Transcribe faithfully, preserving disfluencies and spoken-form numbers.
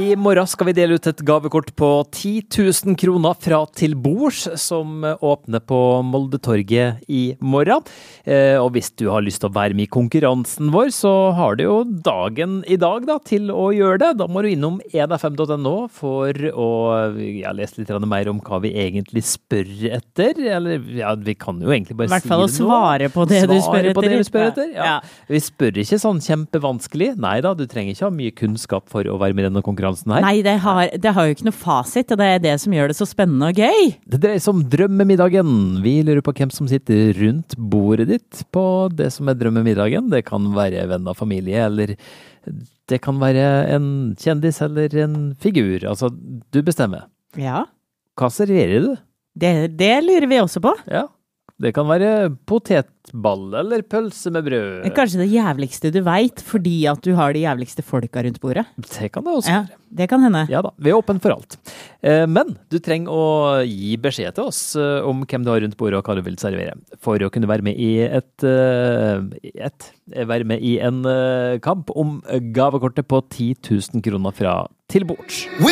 I morgen skal vi dele ut et gavekort på ti tusen kroner fra Til bords, som åpner på Moldetorget i morgen. Eh, og hvis du har lyst til å være med i konkurransen vår, så har du jo dagen i dag da, til å gjøre det. Da må du innom en f m punktum n o for å ja, lese litt mer om hva vi egentlig spør etter. Eller ja, vi kan jo egentlig bare si det nå. I hvert fall å svare på det svare du spør etter. På det vi spør etter. Ja. Ja. Vi spør ikke sånn kjempevanskelig. Nei da, du trenger ikke ha mye kunnskap for å være med i denne konkurransen her. Nei, det har, det har jo ikke noe fasit, og det er det som gjør det så spennende og gøy. Det dreier seg om drømmemiddagen. Vi lurer på hvem som sitter rundt bordet ditt på det som er drømmemiddagen. Det kan være venn av familie, eller det kan være en kjendis eller en figur. Altså, du bestemmer. Ja. Hva serverer du? Det, det lurer vi også på. Ja. Det kan være potetball eller pølse med brød. Kanskje det jævligste du vet, fordi at du har de jævligste folka rundt bordet. Det kan det også ja, være. Det kan hende. Ja da, vi er åpen for alt. Men du trenger å gi beskjed til oss om hvem du har rundt bordet og hva du vil servere. For å kunne være med i et, et være med i en kamp om gavekortet på ti tusen kroner fra Til bords.